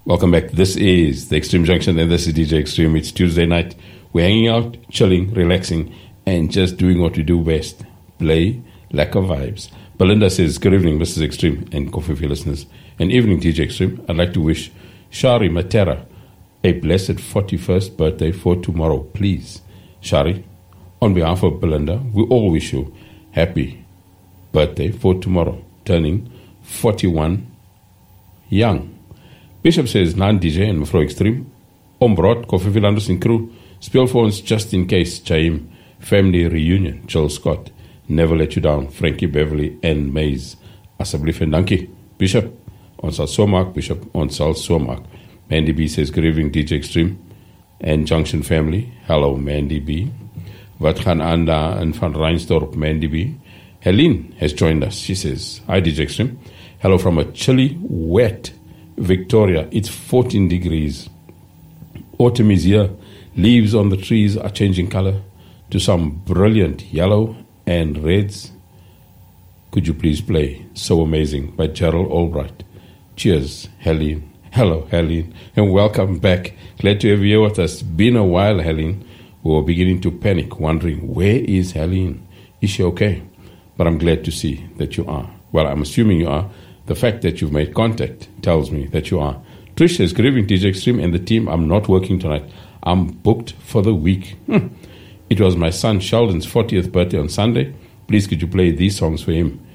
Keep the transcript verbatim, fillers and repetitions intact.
Welcome back. This is the Extreme Junction and this is D J Extreme. It's Tuesday night. We're hanging out, chilling, relaxing, and just doing what we do best. Play lack of vibes. Belinda says, good evening, Missus Extreme and Coffee listeners. And evening, D J Extreme. I'd like to wish Shari Matera a blessed forty-first birthday for tomorrow. Please, Shari, on behalf of Belinda, we all wish you happy birthday for tomorrow, turning forty-one young. Bishop says, Nan D J and Mevrouw Extreme, Ombrot, Koffie Landers in crew, speel vir ons just in case, Chaim, family reunion, Jill Scott, never let you down, Frankie Beverly and Maze. Asseblief en dankie. Bishop, ons sal so maak, Bishop, ons sal so maak. Mandy B says, good evening, D J Extreme and Junction family. Hello, Mandy B. Wat gaan aan daar in Van Reinsdorp, Mandy B. Helene has joined us. She says, hi, D J Extreme. Hello from a chilly, wet Victoria. It's fourteen degrees. Autumn is here. Leaves on the trees are changing color to some brilliant yellow and reds. Could you please play So Amazing by Gerald Albright? Cheers, Helene. Hello, Helene, and welcome back. Glad to have you here with us. Been a while, Helene. We were beginning to panic, wondering, where is Helene? Is she okay? But I'm glad to see that you are. Well, I'm assuming you are. The fact that you've made contact tells me that you are. Trish says, good evening, D J Extreme and the team. I'm not working tonight. I'm booked for the week. Hmm. It was my son Sheldon's fortieth birthday on Sunday. Please could you play these songs for him